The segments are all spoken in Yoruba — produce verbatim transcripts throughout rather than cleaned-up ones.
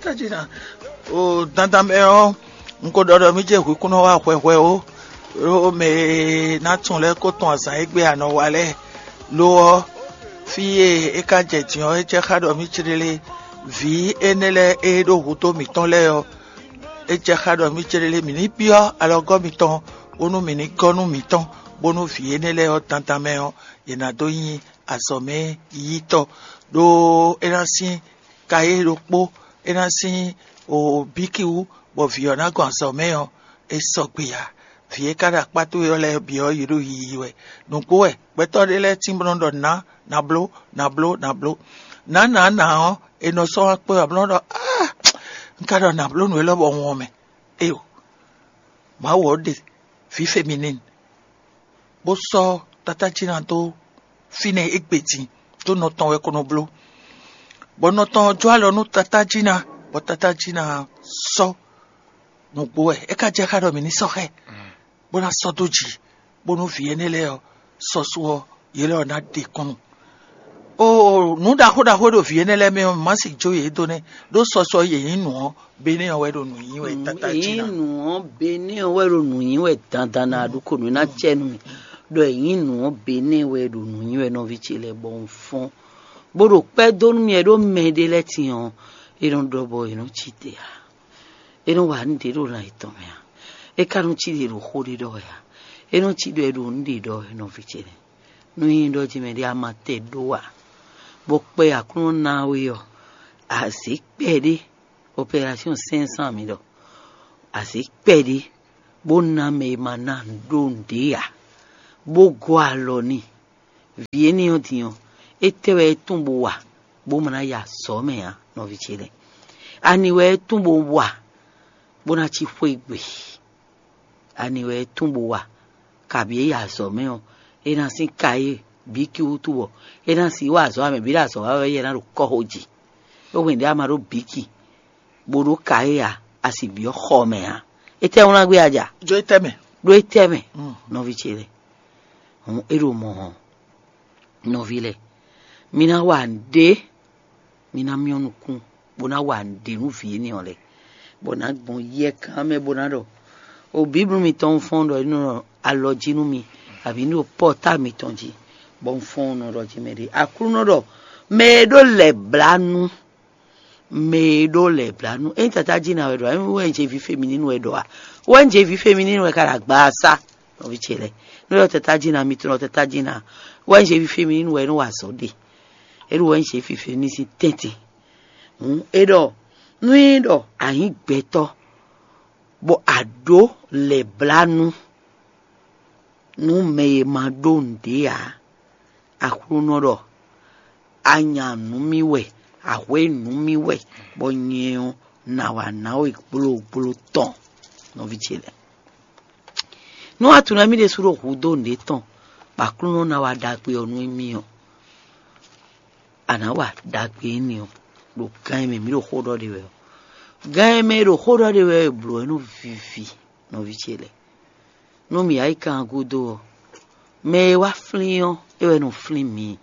tata jina o tata me o nko dodo mi je ku kuno wa hwehwe o o me na tun le ko ton asan egbe ana wale lo fi e ka je ti o je ka do mi chirele vi enele e do huto mi ton le o e je ka do mi chirele mi ni bio alogo mi ton onu mi ni gonu mi ton bonu fi enele o tata me o ina do yin asome yito do erasin kaye ropo erasin o bikiu bo viona go asome o esogbeya fi kada patu yo le bio yiru yiwe nunko e beto de le timbrondo na na blo na blo na blo na na na o eno so pe ablondo ah nkada na blo no le bo won me e o ma wo de fi feminine bo so tata china to fine egbeti to no ton we kono blo bo no ton jo alo nu tata jina bo tata jina so no bo e ka je ka do mi ni so he bo na so doji bo no fi enele o so so yele ona de kono o nu da ho da ho do fi enele me ma si jo ye do ne do so so ye yin nu be ni o we do nu yin we tata jina yin nu be ni o we do nu yin we tantan na du ko nu na chenu mi do yin nu be ni we do nu yin we no vi chile bon fon bodo pe don mi e do me de leti on e don do boy no chite ya e no wa ndi do na ito me e ka no chi de ro ho de do ya e no chi de do ndi do no vi chile no yin do ji me de amate do wa bo pe akun na we yo asi pe de operation cinq cent mille asi pe de bo na me mana do ndi ya bo gwa lo ni vieni o dio etewe tumbo wa bo mana ya so me ya no vichile aniwe tumbo wa bona chi fwegbe aniwe tumbo wa kabie ya so me o ena sin kai biki utubo ena si wa so ame bila so wa ye na ro ko hoji o wende amaro biki bodo kai ya asibio khome ya ete una gbe aja jo eteme do eteme mm. no vichile on ero mo no vile mina wande mina mionukun bona wande nu fi ni ole bona gbon ye kan me bona do o bible mi ton fondo inu alojinu mi abi ni o porta mi tonji bon fondo do ji me de akuru no do me do le blanu me do le blanu en tata ji na we do en je vi feminine we do a wen je vi feminine we kara gba sa no vi chele no tata ji na mi tro tata ji na wen je vi feminine we no wa so de eru wen se fife ni si tete un edo nuido ayin gbeto bo ado le blanu nu me ma donde a akuru no do anya nu mi we awe nu mi we bo nyen na wa na o igbulo igbulo ton no vichile no atuna mi de suro hu donde ton bakuru no na wa da pe onu mi o anawa dagbe ni o lo kan me mi lo hodo de we gan me lo hodo de we blo no vivi no vichele no mi ai kan gudo me wa flin e we no flin mi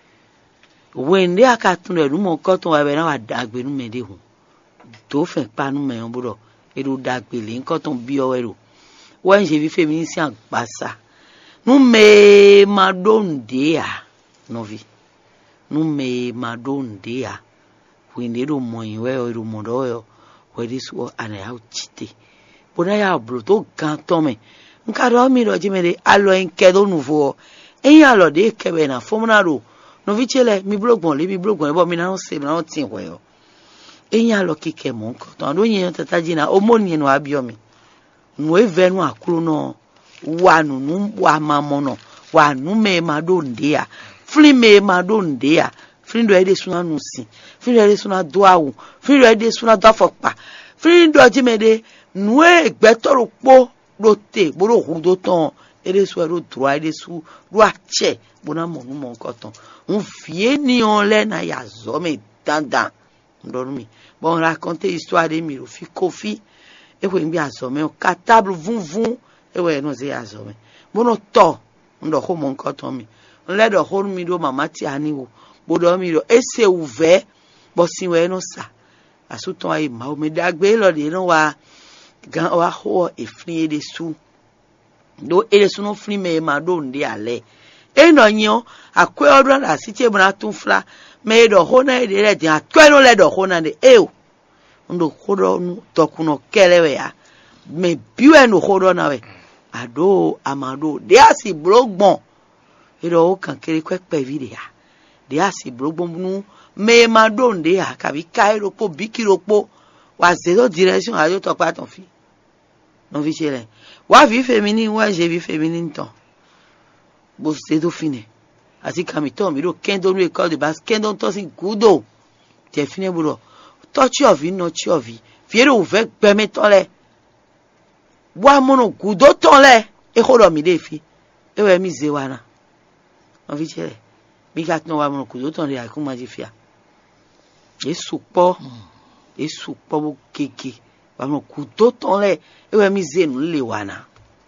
wende akatun re mo ko ton wa be na wa dagbe nu me de hu to fe pa nu me on bodo e lo dagbe le nkan ton bi o we ro wa nse vi fe mi si agbasa nu me ma donde a no vi nu me madonde ya wende do moyin we o do modo yo we this wo ana ya chite bona ya bro to gan to me nka do mi do jimere alo en kedo nuvo en ya lo de kebe na fomuna ro no vichele mi blogbon le mi blogbon e bo mi na no se na no tin we yo en ya lo kike mo nko to do yin tata jina o mo ni no abio mi no e venu akuru no wa nu nu wa mamo no wa nu me madonde ya flime madonde ya frindo ede suna nusi frindo ede suna doawu frindo ede suna dafopa frindo jimede nue gbetoro po rote boro hudo ton ede su ero droit ede su roache bona monu mon koton on fie ni on le na ya zo me dandan ndorumi bon raconter histoire de miro fi kofi e we nbi azo me ka table vun vun e we no ze azo me bono to ndo ho mon koton mi le do hol mi do mama ti ani wo bodo mi do ese uve bo si we no sa asuton ai ma me dagbe lo de no wa gan wa ho e fri de su do e de su no fri me ma do ndi ale e no nyo akwe odra na siche bna tunfla me do ho na de le de akwe no le do ho na de e o ndo khodo nu tokuno kelewe ya me biwe no khodo na we ado amado de asi blogbon e do kan kere kwe pe vide ya de asi blogbon nu me ma do nde ya ka bi kai ropo biki ropo wa zero direction ayo to pa ton fi non vi chele wa vi féminine wa je vi féminine ton bo se do fine asi kamito mi do kendo nu école de base kendo to si gudo te fine buro touch of no of fiere o ve gbeme ton le wa mono gudo ton le e khodo mi de fi e we mi ze wana non vi chele mi gat no wa mono gudo ton le akuma ji fia e supo e supo bo keke wa mono gudo ton le e we mi ze nu le wana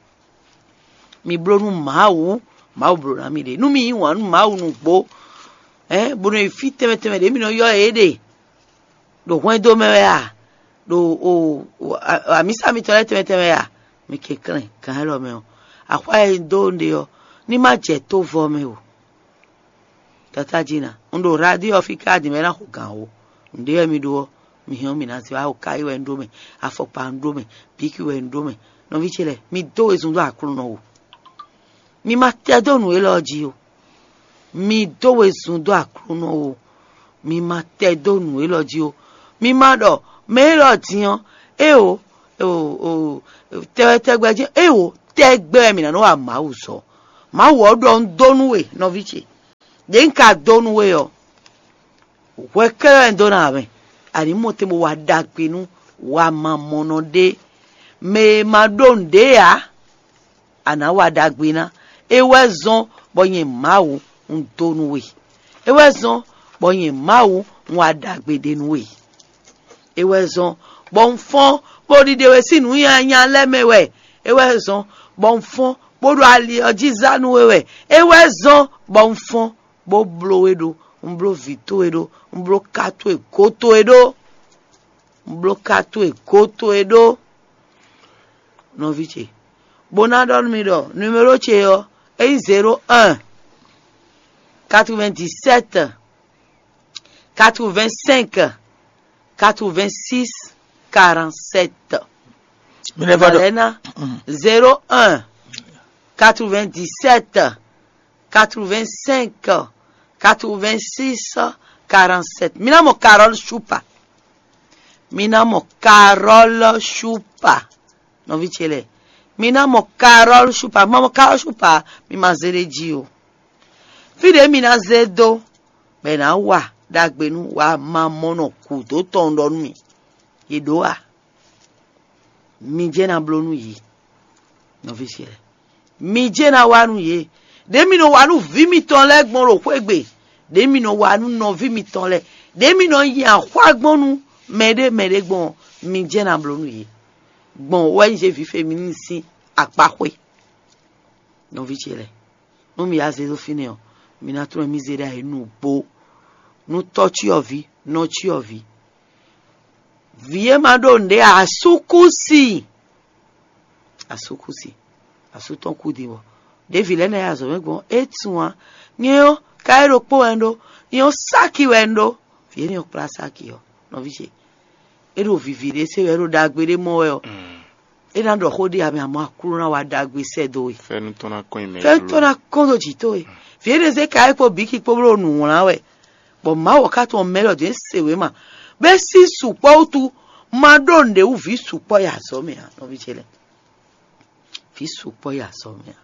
mi blo nu mawu mawu blo na mi de nu mi wan mawu nu gbo eh bo no fi teme teme de mi no yo ede do hwen do me ya do o a mi sa mi tole teme teme ya mi ke kren kan lo me o akwa e do nde yo ni ma je to vo me o tata jina ndo radio fika di me na ko gan o nde mi do mi he mi na ti wa o kai we ndo me afopa ndo me piki we ndo me no vi chele mi do ezundo akuru no o mi ma te do nu eloji o mi do ezundo akuru no o mi ma te do nu eloji o mi ma do me lo tiyan e o o te te gbeje e o te gbe mi na no wa ma uso ma wo do ndonu we no viche de nka donu we o we kere ndo na me ani mo te mo wa dagbe wa ma mono de me ma do nde ya ana wa dagbe na e we zon boyin mawu ndonu we e we zon boyin mawu wa dagbe de nu we ewezon bonfon bodi dewe sinu yanya lemewe ewezon bonfon bodo ali ojizanu wewe ewezon bonfon bo blowedo umblo vito edo umblo kato e koto edo umblo kato e koto edo no viche bonadon mido numéro cheo e zéro un quatre-vingt-dix-sept quatre-vingt-cinq quatre-vingt-six quarante-sept Malena zéro un quatre-vingt-dix-sept quatre-vingt-cinq quatre-vingt-six quarante-sept Minamo Carol Chupa Minamo Carol Chupa non vi chele Minamo Carol Chupa Mamo Carol Chupa mi mazere jio fide mina zedo bena wa dagbenu wa ma mono ku to ton don mi yedoa mi jena blonu yi no vi chele mi jena wanu ye de mi no wanu vi mi ton le gbon ro kwegbe de mi no wanu no vi mi ton le de mi no yi akwa gbonu mede mede gbon mi jena blonu yi gbon wen je vi féminine si apakwe no vi chele no mi aze do fine o mi na tro mi zeda enu bo no touch ovi no chi ovi vie mado nde asukusi asukusi asuton kudiwo de vile na yazo megbon etuan nyo kairo po endo nyo saki wendo vie ni okra saki yo no viche ero vivire se ero dagbere mo yo e na do khodi ami ama kuru na wa dagbe sedo e fe nu tona kon me fe tona kondo jito e vie ze kai po biki po bro nu na we bo ma wakato melo de sewe ma be si supo tu madonde u vi supo ya so me no vi chele vi supo ya so me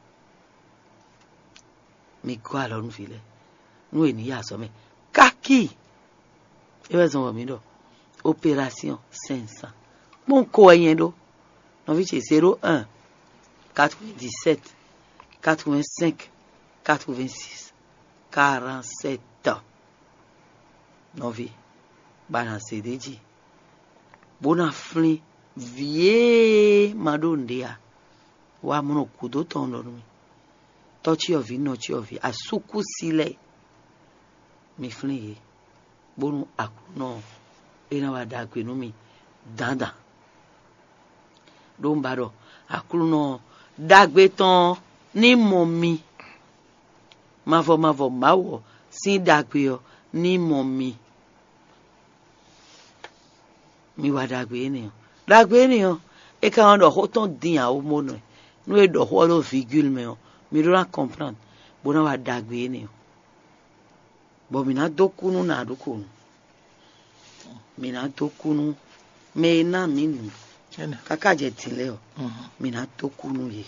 mi kwa lo nu file nu eni ya so me kaki e be zon mi do opération cinq cents mon ko yen do no vi che zéro un quatre-vingt-dix-sept quatre-vingt-cinq quatre-vingt-six quarante-sept novi bana sedeji bona flin vie madondia wa mono kudo tondo mi tochi ovi no chi ovi asuku sile mi flin ye bonu akuno ina wa wa dagbe no mi danda do mbaro akuru no dagbe ton ni mo mi mavo mavo mawo si dagbe yo ni mo mi mi wa dagbe ni dagbe ni o e ka on do hoton din a o mo no no e do ho lo virgule me o mi do na comprendre bona wa dagbe ni o bo mi na dokunu na dokunu mi na dokunu me na mi nu kaka je tile o mi na dokunu ye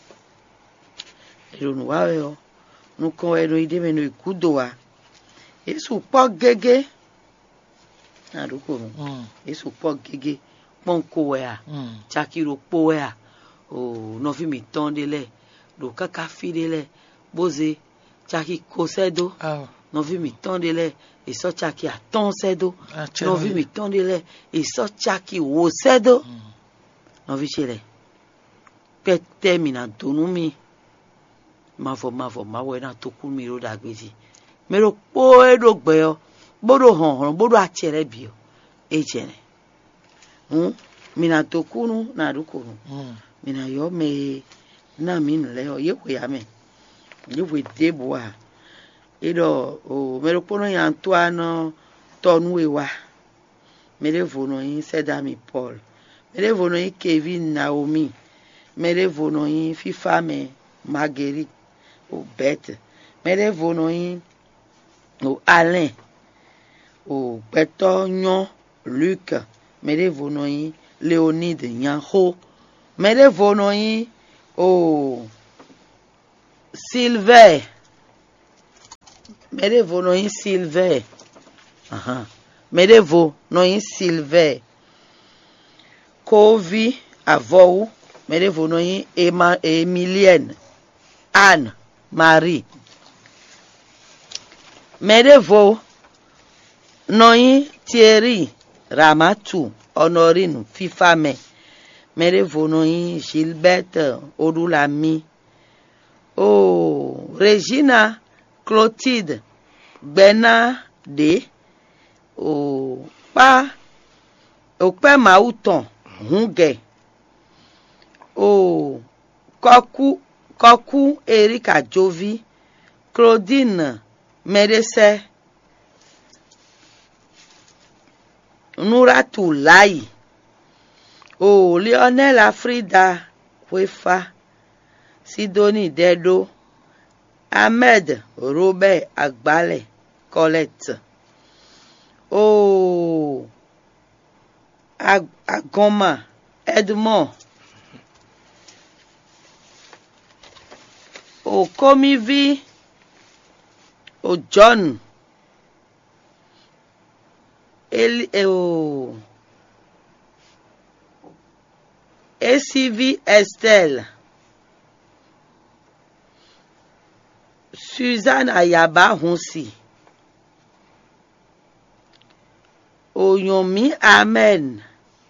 ero nu wa we o nu kon ero ide me no ikudo wa Yesu po gege na dokunu Yesu po gege pon ko we a chakiro po we a o no fi mi ton de le do kaka fi de le boze chaki ko sedo no vi mi ton de le e so chaki a ton sedo no vi mi ton de le e so chaki wo sedo no vi chele pe termina tonu mi ma fo ma fo ma we na to ku mi ro dagbeti me ro po e do gbe o bodo hon hon bodo a chere bi o e chene hm mi na to kunu na ru kunu mi na yo me na mi le o ye we ya me ye we de boa Ido o mero pono ya Antoine tonu ewa mere vono yin Sedami Paul mere vono yin Kevin Naomi mere vono yin Fifa me Marguerite o Beth mere vono yin o Alain o Beto Nyon Luc mere vono yin Leonide Nyanho mere vono yin o Sylvain Merevo no in Sylvain. Aha. Merevo no in Sylvain. Kovi avou. Merevo no in Emma Emilienne. Anne Marie. Merevo no in Thierry Ramatu Honorine Fifame. Merevo no in Gilberte Odulami. Oh, Regina Clotilde Bena de o pa o pe mauton hunge o koku koku Erika Jovi Claudine Medese Nuratu Lai o Lionel Afrida Wefa Sidoni Dedo Ahmed Robert Agbale Colette Oh Ag Agoma Edmond Oh Komivi Oh John El Oh A C V Estelle Suzanne Ayaba Hunsi Oyomi Amen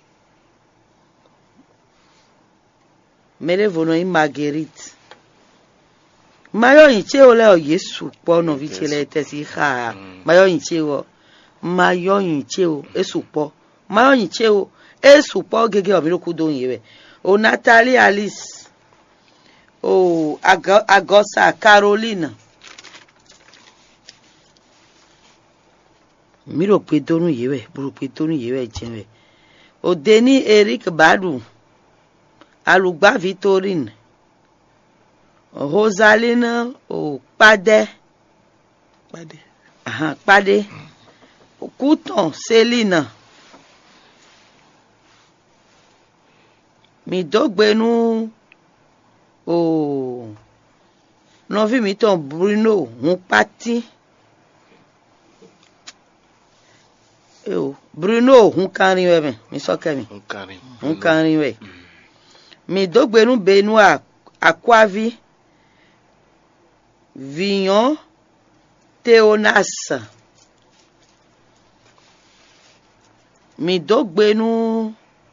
Mere vono in Marguerite Mayo inche ole o Yesu po no vichele tesi ha Mayo inche o Mayo inche o Esu po Mayo inche o Esu po gege o miroku don yewe O Natalie Alice O Agosa Caroline Miro pe tonu yewe buru pe tonu yewe jenwe O Denis Eric Badu Alugba Victorine Rosaline O Pade Pade aha Pade O Couton Céline Mi dogbenu O Novi mi ton Bruno un pati Yo Bruno un kanrin we me mi so ke mi un kanrin un kanrin we mi dogbenu Benoit Akwavi Vignon Théonas mi dogbenu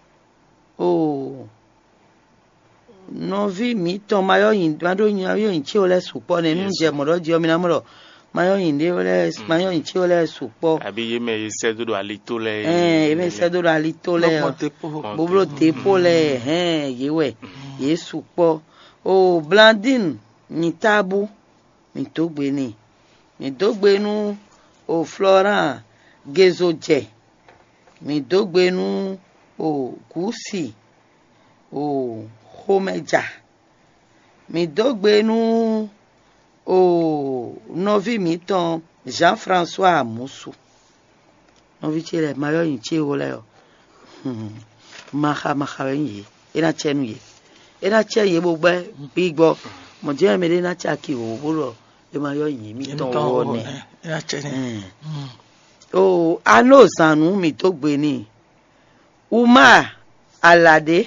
o Novi mi ton mayo yin mado yin ayo yin chi ole supo ne nu je moro je omi na moro mayo inde ole mayo inchi ole supo Abi ye me sedo do alito le. eh e me sedo do alito le boblo tepo le eh yewe ye supo o Blandine ni tabu mi to gbe ni mi do gbe nu o Florent Gezoje mi do gbe nu o Kusi o Homeja mi do gbe nu o novi mi ton Jean-François Amusu novi chele mayo yin che wole yo maha maha yin ina chenu ye ina che ye bo gbe bi gbo mo je me de na cha ki o bolo e mayo yin mi ton wo ne ina chenu o ano sanu mi to gbe ni Uma Alade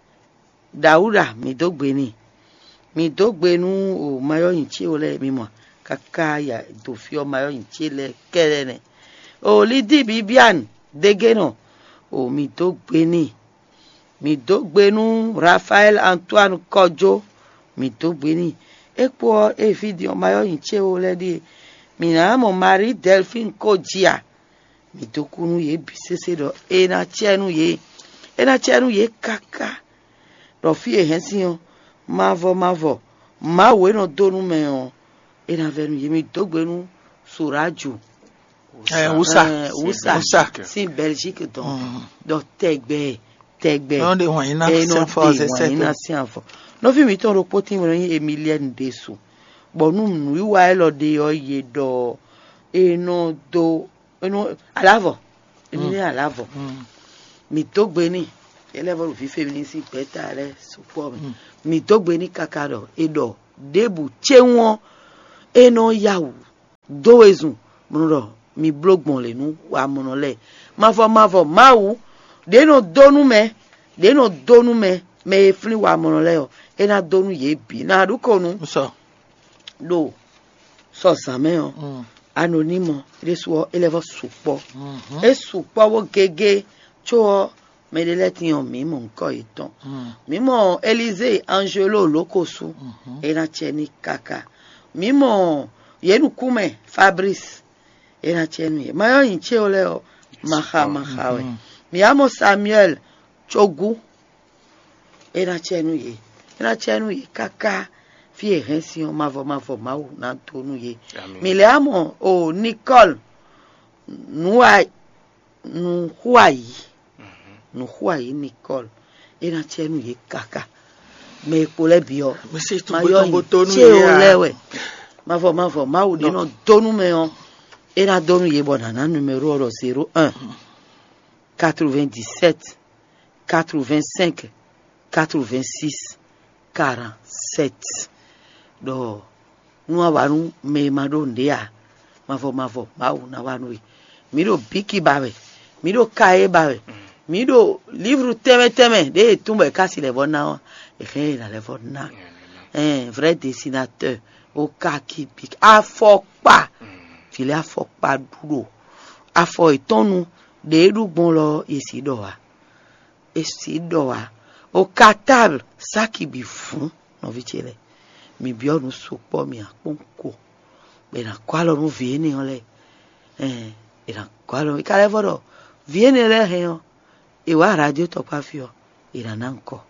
Daura mi to gbe ni mi do gbe nu o mayo yin che ole mi mo kaka ya do fi o mayo yin che le kere ne o Lidi Bibian Degeno o mi do gbe ni mi do gbe nu Raphael Antoine Kojo mi do gbe ni epo e video mayo yin che ole di mi na mo Marie Delphine Kojia mi do kunu ye bisese do e na chenu ye e na chenu ye kaka do fi e hensin o mavo mavo ma we no donu me o e na venu ye mi do gbe nu Suraju eh usa usa usa si Belgique donc do tegbe tegbe on de won ina no for the set ina sianfo no fi mi ton ro poti mo yin Emilienne Desu bonu nu iwa e lo de oye do e no do eno alavo Emilienne alavo mi to gbe ni elevo fi feminisi peta re support mi to gbe ni kakaro edo debu chewon eno yawu doezun monro mi blogbon le nu wa monole mafo mafo mawu de no donu me de no donu me me fli wa monole o ena donu ye bi na ruko nu so do so same o anonimo resuo elevo support e support wo gege cho me de leti on mi mo nko itan mi mo Élysée Angelo Lokosu ena cheni kaka mi mo yenu kume Fabrice ena cheni mayo yin che ole o maha maha we mi amo Samuel Chogu ena chenu ye ena chenu ye kaka fi e hensi on mavo mavo mawu na tonu ye mi le amo o Nicole nuwa nu huai nu huai Nicole ena chenu ye kaka me pole bio mi si tu mayo bo tonu che ye olewe mavo mavo mawu de no tonu me on ena donu ye bonana numéro zéro un quatre-vingt-dix-sept quatre-vingt-cinq quatre-vingt-six quarante-sept do nu awanu me mado ndia mavo mavo mawu na wanu mi do biki bawe mi do kae bawe mi do livre teme teme de tumbe kasi le bona e re na le bona un vrai dessinateur o kaki bik afokpa file afokpa duro afo itonu de edugbon lo esi do wa esi do wa o katable saki bi fun no vichele mi bi onu supo mi aponko be na kwalo nu vieni ole eh e na kwalo ikale vodo vieni le heyo e wa radio to pa fio ira nanko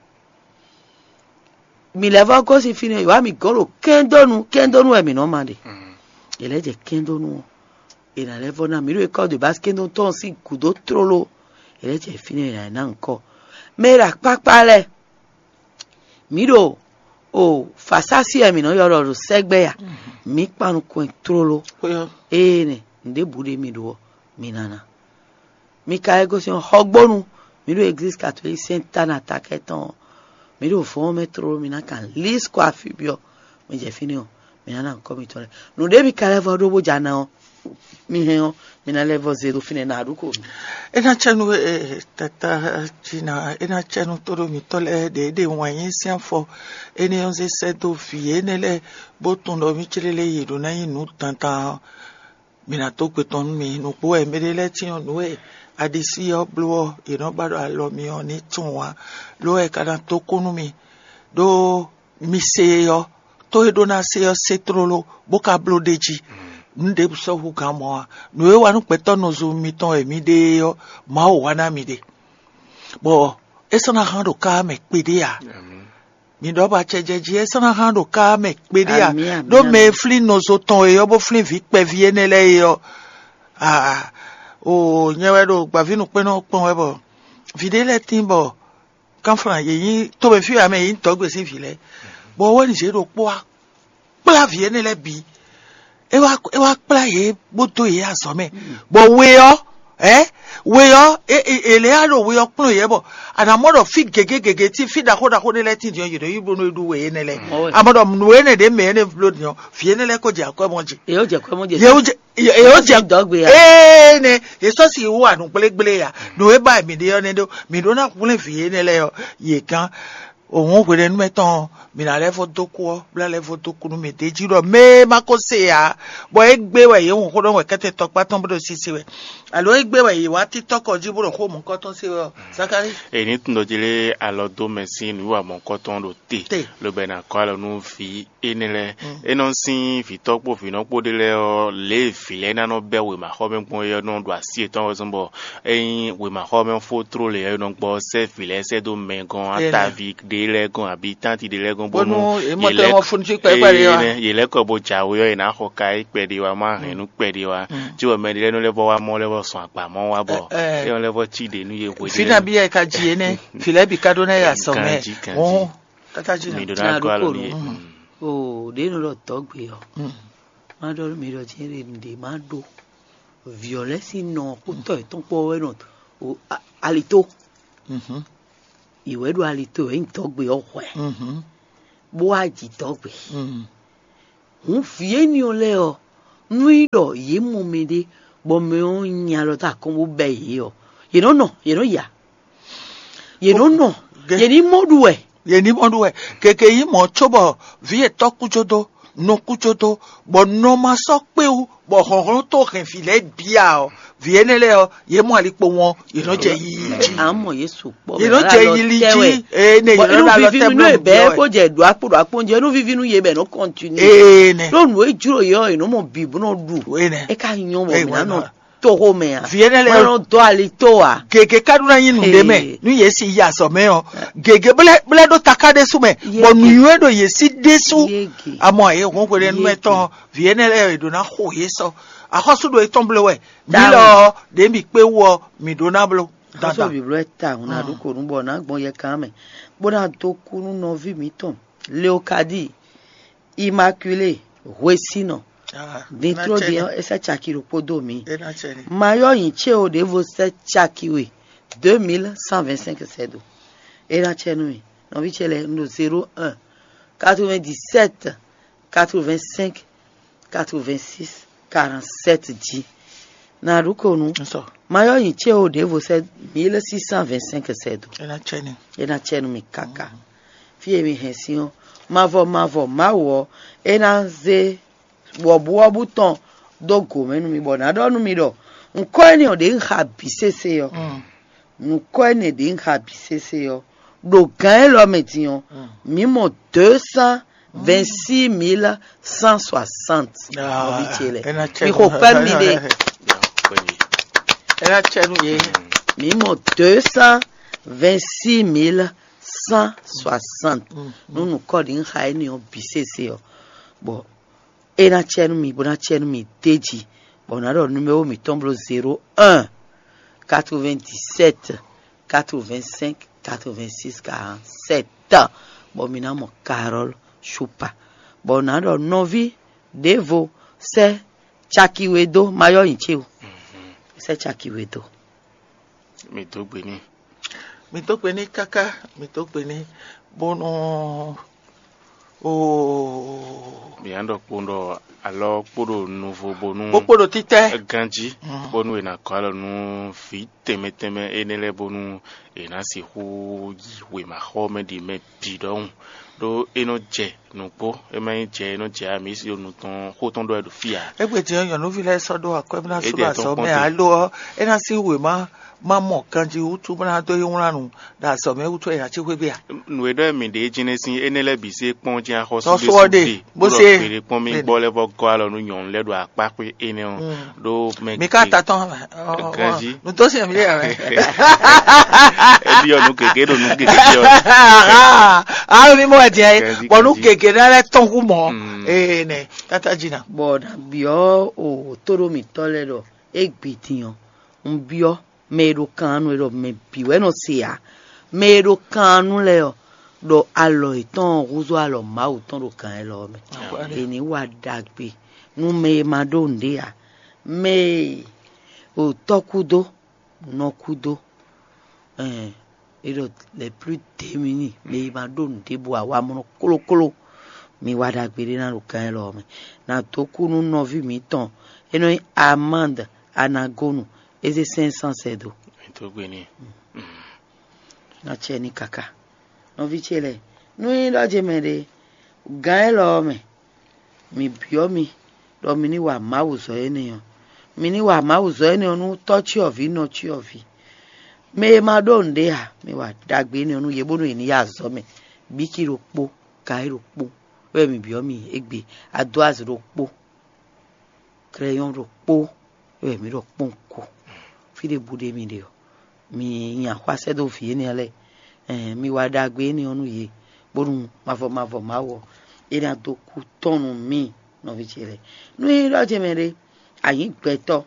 mi leva ko si fini wa mi goro kendonu kendonu e mi no mande ele je kendonu ira levo na mi ro e ko de basket no ton si kudo trolo ele je fini ira nanko mera papale mi ro o fasasi e mi no yoro ro segbe ya mi panu ko trolo e ne nde bude mi do mi nana mi ka ego si hogbonu mi do église catholique saint ana taketon mi do fo metro mi na kan lis kwa fibio mi je fini o mi nana ko mi tole no de bi ka levo do bo jana o mi he o mi na levo zero fini na ruko ena chenu e tata china ena chenu toro mi tole de de wanyin sian fo ene on se sedo fi ene le botun do mi chirele yido na yin nu tanta mi na to pe ton mi nu po e mere le ti on we adisi o blo ino bado alo mi oni tunwa lo e kana to kunu mi do mi se yo to e do na se yo setrolo boka blo deji nde so hu kan mo no e wa nu peto no zo mi ton emi de yo ma o wa na mi de bo esana han do ka me pe de ya mi do ba chejeji esana han do ka me pe de ya do me fli no zo ton e yo bo fli vi pe vi ene le yo ah o nyewe do gba vinu pe no pon we bo videle timbo kan fran ye yin to be fi ame yin to gbe si fi le bo wo ni se do po a pla vi ene le bi e wa e wa pla ye boto ye aso me bo we yo eh we yo e le aro we yo pon ye bo and amodo fit gege gege ti fit da ko da ko ne le tin yo you do you no do we ene le amodo we ne de me ene float yo fi ene le ko je akwa mo je e o je kwa mo je ye o je e o je dogbe ya eh ne e so si wo anu pelegbele ya no e ba mi de yo ne do mi do na kun le fi ene le yo ye kan ohun pe nu meton mi na le foto ko bla le foto ku nu me de jiro me ma ko se ya bo e gbe we ye won ko don we kete to pa ton bodo sisi we alo e gbe we ye wa tiktok oji boro ko mo nkan ton se we Zakari e ni tun do jele alo do mesin wa mo nkan ton do te lo be na ko alo nu fi enele e non sin fi tokpo fi no po de le o le fi le na no be we ma ho me pon ye no do asi ton o zombo e we ma ho me fo tro le no gbo se fi le se do me gon atavik de le gon habitant de le gon bonu e mo te mo fun ti pe pe re wa ye le ko bo jawo yo ina ho kai pe de wa ma hin nu pe de wa ti o me de no le bo wa mo le bo son apa mo wa bo e on le bo ti de nu ye we de fina bi e ka ji ene file bi ka do na ya so me o tata ji mi do na ko alo ni o de no lo to gbe yo ma do mi do ti re ndi ma do violence no ko to e ton po we no o alito mhm iwe do alito e to gbe ohwe mhm bo aji to gbe mhm un fie ni o le o nu do ye mo me de bo me o nya lo ta ko mo be yi o you don't know you know ya you don't know ye ni modu we ye ni modu we keke yi mo chobo vie to kujodo no kujodo bo no ma so pe o bo honron to ken file bia o viene le o ye mo ali po won you no je yi amo yesu po you no je yi li eh ne you no la lo te no be ko je do apo apo je no vivinu ye be no continue eh ne lo nu e juro yo no mo bibu no du e ka yan mo mi na no to ho me a viene le no do ali to a gege kaduna yin nu de me nu ye si ya so me o gege bele bele do takade su me bo nu yue do ye si desu amo ye won kwere nu meton viene le do na ho ye so ahosu do itomble we bilo de mi pe wo mi do na blo dada so biblo eta una do ko nbo na gbon ye kan me bo na to kunu no vi mi ton leokadi immaculée wesino dentro de essa chakiro podo mi mayo yin che o de vo se chakiwe deux mille cent vingt-cinq sedo era chenu no vi chele no zéro un quatre-vingt-dix-sept quatre-vingt-cinq quatre-vingt-six quarante-sept dix na ruko nu mayo yin che o de vo se mille six cent vingt-cinq sedo era chenu era chenu mi kaka fi mi hension mavo mavo mawo ena ze wobu wobu ton dogo menu mi bona do nu mi do nko eni o de nha bisese yo nko eni de nha bisese yo do gan lo metion mi mo deux cent vingt-six mille cent soixante mi ko pa mi de era chenu ye mi mo deux cent vingt-six mille cent soixante nu ko de nha eni o bisese yo bo ena chenu mi bona chenu mi teji bona ro numéro mi tombe zéro un quatre-vingt-dix-sept quatre-vingt-cinq quatre-vingt-six quarante-sept bon mina mo Carol Choupa bona ro novi devo se chakiwedo mayo incheu se chakiwedo mi to gbe ni mi to pe ni kaka mi to pe ni bono o mi ando pondo alo podo nouveau bonu podo tite ganji bonu ena kwalo nu fi teme teme enele bonu ena si hu we ma home di me bidon do eno je no po e ma je eno je ami si onu ton ho ton do e do fia egbe ti yan no fi le sodo akwebna so ba so me alo e na si we ma ma mo kanji utu bana do yunranu da so me utu e achi kwebe a no e do mi de jinesi enele bi se pon ji a ho so de bo se pere pon mi gbo le bo go alo nu yon le do apa pe ene do me mi ka ta ton no to se mi le e bi onu keke do nu keke bi o ah mi mo e je bo nu keke na le ton ku mo eh ne tata jina boda bio o toro mi tole do egbitiyan un bio mero kanu ero me biwe no sia mero kanu le do alo iton ruzo alo ma uton ro kan e lo me eni wa dagbe nu me ma do ndia me o tokudo no kudo eh ero les plus démunis me ma do ndebo awa mo kolo kolo mi wa dagbe na ro kan e lo me na tokunu no vi mi ton eno amande anagonu eze cinq cents sedo to gbeni na cheni kaka no vichele no yin do je mere gan lo me mi bio mi do mi ni wa mawuzo eniyan mi ni wa mawuzo eniyan nu touch of no chi of me ma do nde ha mi wa dagbe ni onu yebonu eni ya zo me bikiro po kairo po we mi bio mi egbe ado azro po crayon ro po we mi ro ponko fide bude mi de mi yan kwa se do fi ni ele eh mi wa dagbe ni onu ye borun mafo mafo mawo ina to ku tonu mi no vi chele nu e lo je mere ayin peto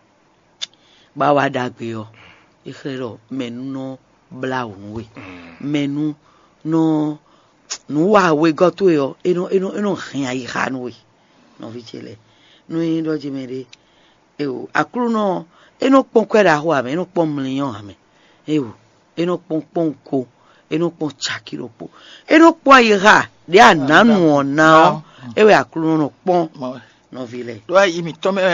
ba wa dagbe o ikero menu no bla unwe menu no nu wa we go to yo eno eno eno hin ayi hanu we no vi chele nu e lo je mere e o akuru no eno pon kwera ho ame eno pon mlion ame ewo eno pon pon ko eno pon chakiro po eno po ayira de ananu ona ewe akuru no pon no vile do ayi mi to me